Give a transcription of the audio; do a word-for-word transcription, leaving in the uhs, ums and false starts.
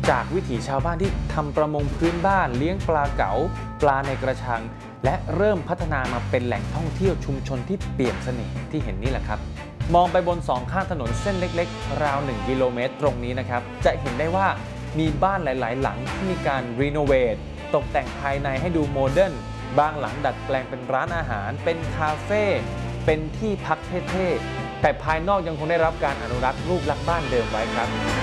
จากวิถีชาวบ้านที่ทำประมงพื้นบ้านเลี้ยงปลาเก๋าปลาในกระชังและเริ่มพัฒนามาเป็นแหล่งท่องเที่ยวชุมชนที่เปี่ยมเสน่ห์ที่เห็นนี่แหละครับมองไปบนสองข้างถนนเส้นเล็กๆราวหนึ่งกิโลเมตรตรงนี้นะครับจะเห็นได้ว่ามีบ้านหลายๆหลังที่มีการรีโนเวทตกแต่งภายในให้ดูโมเดิร์นบางหลังดัดแปลงเป็นร้านอาหารเป็นคาเฟ่เป็นที่พักเท่ๆแต่ภายนอกยังคงได้รับการอนุรักษ์รูปลักษณ์บ้านเดิมไว้ครับ